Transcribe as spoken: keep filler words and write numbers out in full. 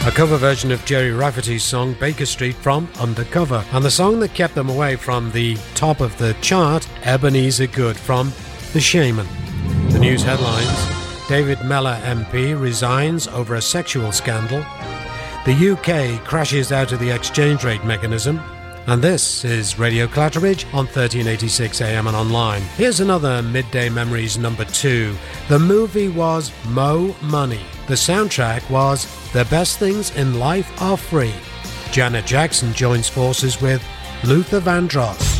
A cover version of Jerry Rafferty's song Baker Street from Undercover, and the song that kept them away from the top of the chart, Ebenezer Good from The Shaman. The news headlines: David Mellor M P resigns over a sexual scandal. The U K crashes out of the exchange rate mechanism. And this is Radio Clatteridge on thirteen eighty-six A M and online. Here's another Midday Memories number two. The movie was Mo Money. The soundtrack was The Best Things in Life Are Free. Janet Jackson joins forces with Luther Vandross.